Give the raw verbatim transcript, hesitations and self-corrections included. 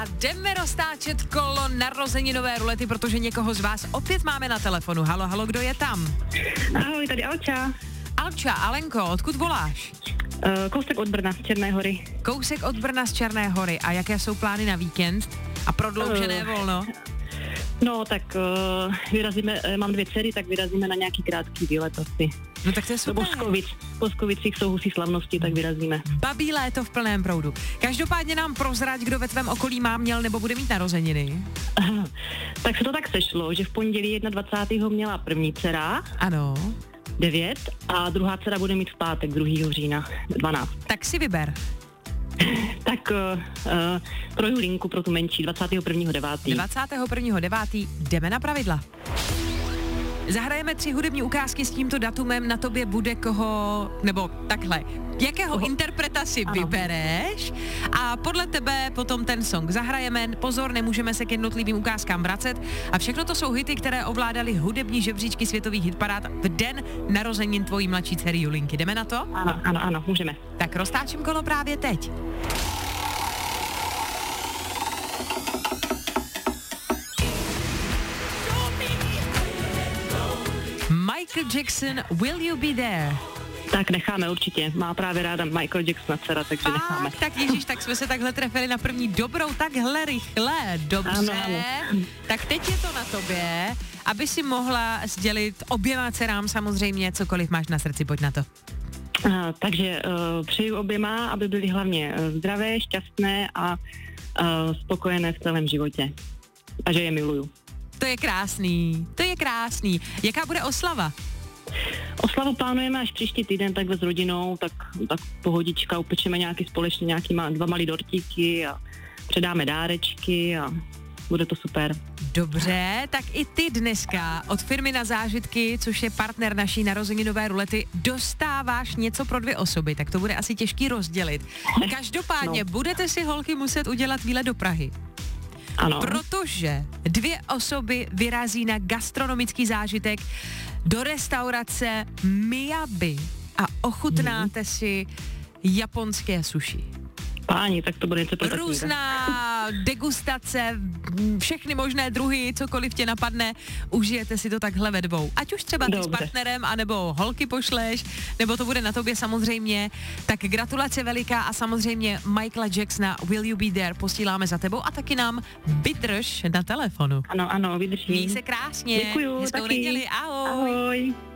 a jdeme roztáčet kolo narozeninové rulety, protože někoho z vás opět máme na telefonu. Halo, halo, kdo je tam? Ahoj, tady Alča. Alča, Alenko, odkud voláš? Uh, kousek od Brna, z Černé Hory. Kousek od Brna z Černé Hory. A jaké jsou plány na víkend? A prodloužené uh, volno? No, tak uh, vyrazíme, uh, mám dvě dcery, tak vyrazíme na nějaký krátký výlet asi. No tak to je super. Do Boskovic. V Boskovicích jsou husí slavnosti, tak vyrazíme. Babí léto v plném proudu. Každopádně nám prozrať, kdo ve tvém okolí má, měl nebo bude mít narozeniny. Uh, tak se to tak sešlo, že v pondělí dvacátého prvního měla první dcera. Ano. devět a druhá dcera bude mít v pátek druhého října dvanáct. Tak si vyber. Tak uh, uh, pro Julinku, pro tu menší, dvacátého prvního devátého dvacátého prvního devátého jdeme na pravidla. Zahrajeme tři hudební ukázky s tímto datumem, na tobě bude koho, nebo takhle, jakého koho? Interpreta si ano. vybereš a podle tebe potom ten song zahrajeme. Pozor, nemůžeme se k jednotlivým ukázkám vracet a všechno to jsou hity, které ovládaly hudební žebříčky světových hitparád v den narozenin tvojí mladší dcery Julinky. Jdeme na to? Ano, ano, ano, můžeme. Tak roztáčím kolo právě teď. Michael Jackson, Will You Be There? Tak necháme určitě. Má právě ráda Michael Jacksona dcera, takže Fakt, necháme. Tak ježíš, tak jsme se takhle trefili na první dobrou, takhle rychle. Dobře. Ano, ano. Tak teď je to na tobě, aby si mohla sdělit oběma dcerám samozřejmě, cokoliv máš na srdci, pojď na to. Uh, takže uh, přeju oběma, aby byly hlavně uh, zdravé, šťastné a uh, spokojené v celém životě. A že je miluju. To je krásný, to je krásný. Jaká bude oslava? Oslavu plánujeme až příští týden takhle s rodinou, tak, tak pohodička, upečeme nějaký společně, nějaký má, dva malý dortíky a předáme dárečky a bude to super. Dobře, tak i ty dneska od firmy Na zážitky, což je partner naší narozeninové rulety, dostáváš něco pro dvě osoby, tak to bude asi těžký rozdělit. Každopádně no. budete si holky muset udělat výlet do Prahy. Ano. Protože dvě osoby vyrazí na gastronomický zážitek do restaurace Miyabi a ochutnáte hmm. si japonské sushi. Páni, tak to bude něco pro Různá degustace, všechny možné druhy, cokoliv tě napadne, užijete si to takhle ve dvou. Ať už třeba ty Dobře. s partnerem, anebo holky pošleš, nebo to bude na tobě samozřejmě. Tak gratulace veliká a samozřejmě Michaela Jacksona Will You Be There posíláme za tebou a taky nám vydrž na telefonu. Ano, ano, vydržím. Měj se krásně. Děkuju, Hezkou taky. neděli, ahoj. Ahoj.